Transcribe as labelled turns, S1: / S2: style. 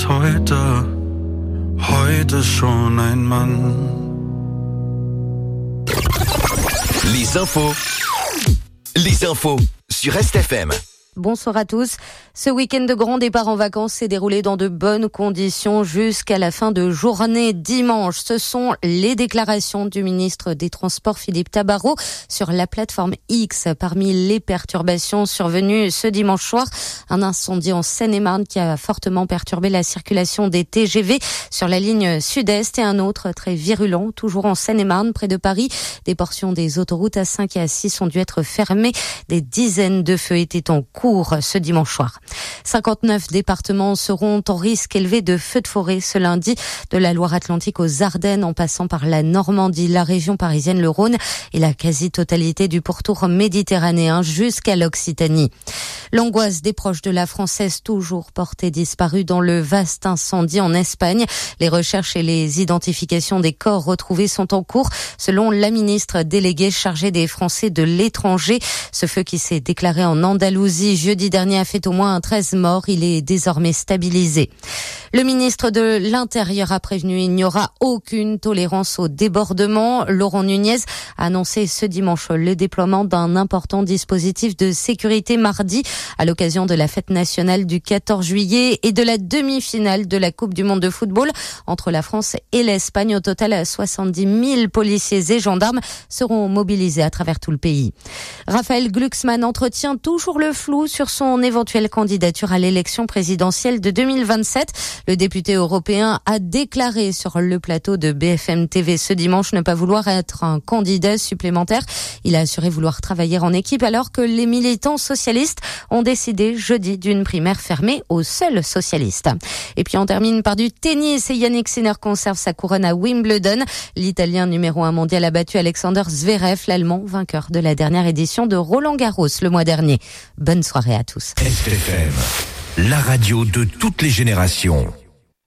S1: ist heute schon ein Mann.
S2: Les infos sur Rest FM.
S3: Bonsoir à tous. Ce week-end de grand départ en vacances s'est déroulé dans de bonnes conditions jusqu'à la fin de journée dimanche. Ce sont les déclarations du ministre des Transports Philippe Tabarot sur la plateforme X. Parmi les perturbations survenues ce dimanche soir, un incendie en Seine-et-Marne qui a fortement perturbé la circulation des TGV sur la ligne sud-est et un autre très virulent, toujours en Seine-et-Marne, près de Paris. Des portions des autoroutes A5 et A6 ont dû être fermées. Des dizaines de feux étaient en cours ce dimanche soir. 59 départements seront en risque élevé de feux de forêt ce lundi, de la Loire-Atlantique aux Ardennes en passant par la Normandie, la région parisienne, le Rhône et la quasi-totalité du pourtour méditerranéen jusqu'à l'Occitanie. L'angoisse des proches de la Française toujours portée disparue dans le vaste incendie en Espagne. Les recherches et les identifications des corps retrouvés sont en cours selon la ministre déléguée chargée des Français de l'étranger. Ce feu qui s'est déclaré en Andalousie jeudi dernier a fait au moins 13 morts. Il est désormais stabilisé. Le ministre de l'Intérieur a prévenu il n'y aura aucune tolérance au débordement. Laurent Nunez a annoncé ce dimanche le déploiement d'un important dispositif de sécurité mardi à l'occasion de la fête nationale du 14 juillet et de la demi-finale de la Coupe du monde de football entre la France et l'Espagne. Au total, 70 000 policiers et gendarmes seront mobilisés à travers tout le pays. Raphaël Glucksmann entretient toujours le flou sur son éventuelle candidature à l'élection présidentielle de 2027. Le député européen a déclaré sur le plateau de BFM TV ce dimanche ne pas vouloir être un candidat supplémentaire. Il a assuré vouloir travailler en équipe alors que les militants socialistes ont décidé jeudi d'une primaire fermée aux seuls socialistes. Et puis on termine par du tennis et Yannick Sinner conserve sa couronne à Wimbledon. L'Italien numéro 1 mondial a battu Alexander Zverev, l'Allemand vainqueur de la dernière édition de Roland-Garros le mois dernier. Bonne soirée à tous.
S2: SFM, la radio de toutes les générations.